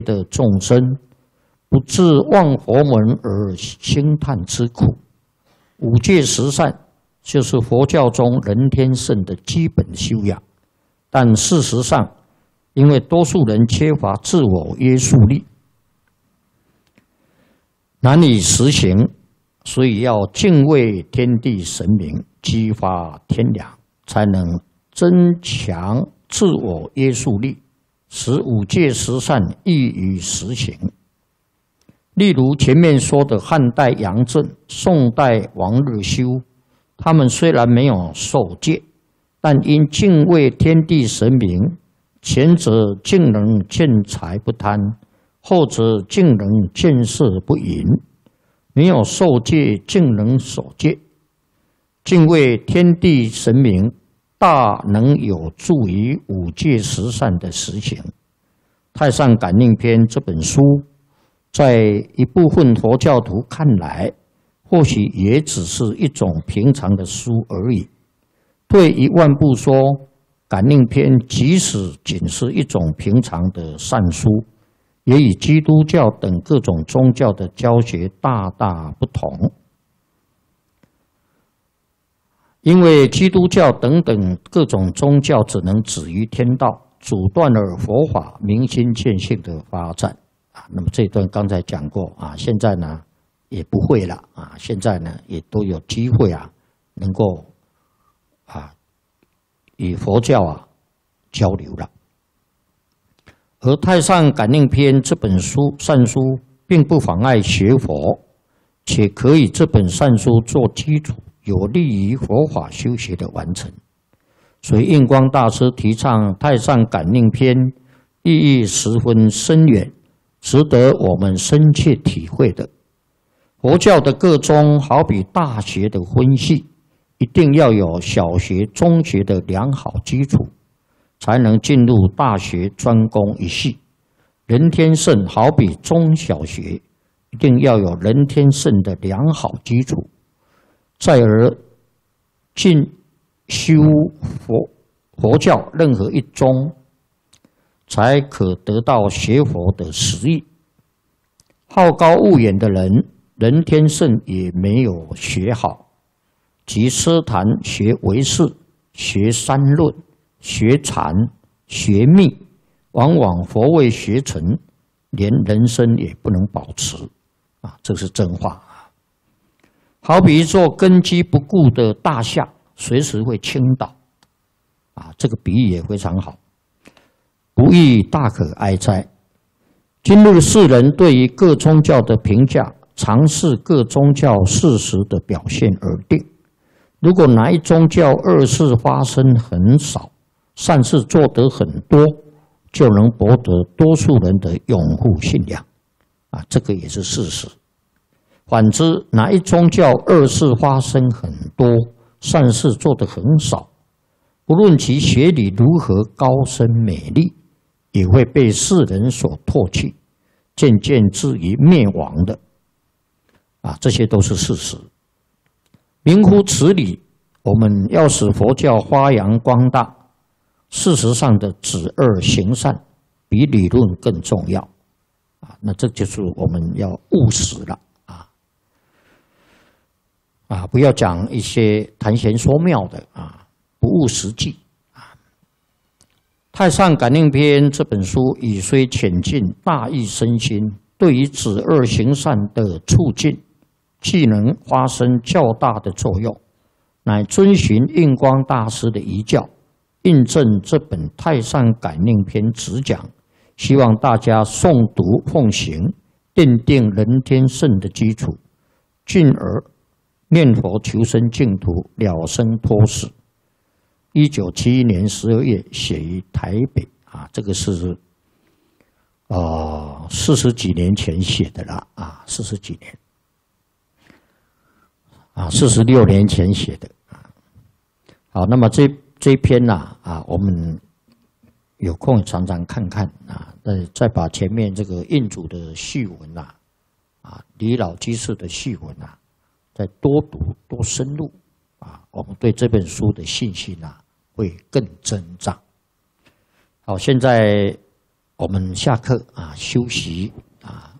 的众生，不自忘佛门而兴叹之苦。五戒十善就是佛教中人天圣的基本修养，但事实上，因为多数人缺乏自我约束力，难以实行，所以要敬畏天地神明，激发天良，才能增强自我约束力，使五戒十善易于实行。例如前面说的汉代杨震、宋代王日修，他们虽然没有受戒，但因敬畏天地神明，前者竟能见财不贪，后者竟能见色不淫，没有受戒竟能守戒。敬畏天地神明，大能有助于五戒十善的实行。《太上感应篇》这本书，在一部分佛教徒看来，或许也只是一种平常的书而已。退一万步说，感应篇即使仅是一种平常的善书，也与基督教等各种宗教的教学大大不同。因为基督教等等各种宗教只能止于天道，阻断了佛法明心见性的发展。那么这一段刚才讲过啊，现在呢也不会了啊，现在呢也都有机会啊，能够与佛教交流了。而《太上感应篇》这本书善书，并不妨碍学佛，且可以这本善书做基础，有利于佛法修学的完成。所以印光大师提倡《太上感应篇》，意义十分深远，值得我们深切体会的。佛教的各宗好比大学的分系，一定要有小学、中学的良好基础，才能进入大学专攻一系。人天圣好比中小学，一定要有人天圣的良好基础，再而进修佛教任何一宗，才可得到学佛的实益。好高骛远的人，人天圣也没有学好，即奢谈学唯识、学三论、学禅、学密，往往佛未学成，连人生也不能保持这是真话。好比一座根基不固的大厦，随时会倾倒这个比喻也非常好，不义大可哀哉。今日世人对于各宗教的评价，常视各宗教事实的表现而定。如果哪一宗教恶事发生很少，善事做得很多，就能博得多数人的拥护信仰这个也是事实。反之，哪一宗教恶事发生很多，善事做得很少，不论其学理如何高深美丽，也会被世人所唾弃，渐渐至于灭亡的这些都是事实。明乎此理，我们要使佛教发扬光大，事实上的止恶行善比理论更重要那这就是我们要务实了不要讲一些谈玄说妙的不务实际太上感应篇》这本书语虽浅近，大义深心，对于止恶行善的促进，既能发生较大的作用，乃遵循印光大师的遗教，印证这本《太上感应篇》旨讲，希望大家诵读奉行，奠定人天圣的基础，进而念佛求生净土，了生脱死。1971年12月写于台北这个是40几年前写的了40几年46年前写的好，那么这一篇我们有空常常看看再把前面这个印祖的序文李老居士的序文再多读多深入我们对这本书的信心会更增长。好，现在我们下课啊，休息啊。